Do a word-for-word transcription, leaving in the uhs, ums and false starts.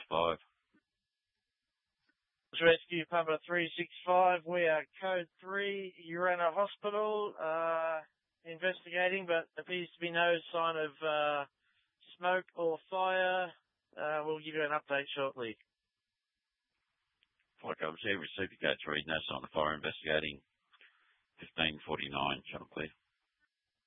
five. Rescue Papa three six five, we are code three, Urana Hospital, uh, investigating, but appears to be no sign of, uh, smoke or fire. Uh, we'll give you an update shortly. Flight Covers here, received code three, no sign of fire, investigating. fifteen forty-nine, channel clear.